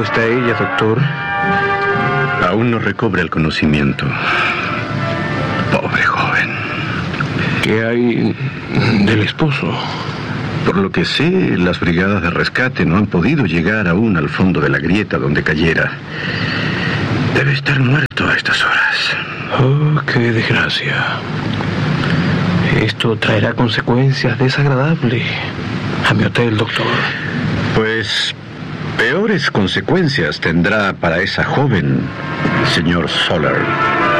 está ella, doctor? Aún no recobra el conocimiento. Pobre joven. ¿Qué hay del esposo? Por lo que sé, las brigadas de rescate no han podido llegar aún al fondo de la grieta donde cayera. Debe estar muerto a estas horas. Oh, qué desgracia. Esto traerá consecuencias desagradables a mi hotel, doctor. Pues peores consecuencias tendrá para esa joven, señor Soller.